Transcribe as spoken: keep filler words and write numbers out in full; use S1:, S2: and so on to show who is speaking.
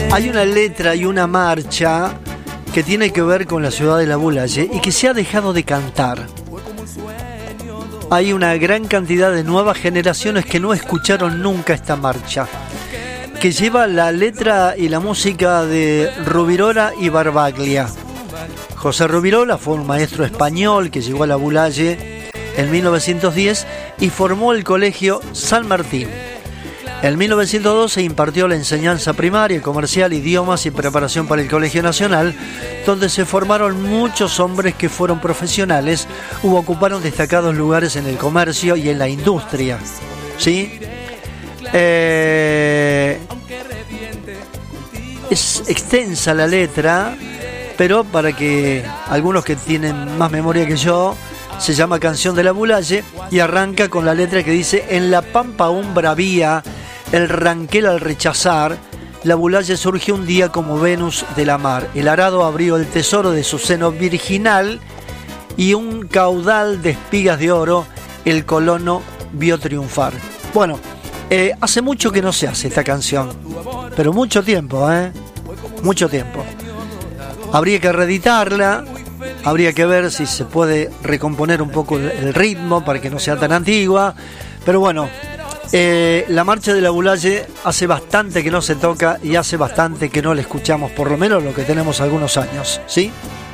S1: Hay una letra y una marcha que tiene que ver con la ciudad de Laboulaye y que se ha dejado de cantar. Hay una gran cantidad de nuevas generaciones que no escucharon nunca esta marcha, que lleva la letra y la música de Rubirola y Barbaglia. José Rubirola fue un maestro español que llegó a Laboulaye en mil novecientos diez y formó el colegio San Martín. En mil novecientos doce impartió la enseñanza primaria, comercial, idiomas y preparación para el Colegio Nacional, donde se formaron muchos hombres que fueron profesionales u ocuparon destacados lugares en el comercio y en la industria. ¿Sí? Eh, es extensa la letra, pero para que algunos que tienen más memoria que yo, se llama Canción de Laboulaye y arranca con la letra que dice: en la pampa un bravía, el ranquel al rechazar, Laboulaye surgió un día como Venus de la mar. El arado abrió el tesoro de su seno virginal y un caudal de espigas de oro el colono vio triunfar. Bueno, eh, hace mucho que no se hace esta canción, pero mucho tiempo, ¿eh? Mucho tiempo. Habría que reeditarla, habría que ver si se puede recomponer un poco el ritmo para que no sea tan antigua, pero bueno. Eh, la marcha de Laboulaye hace bastante que no se toca y hace bastante que no la escuchamos, por lo menos lo que tenemos algunos años, ¿sí?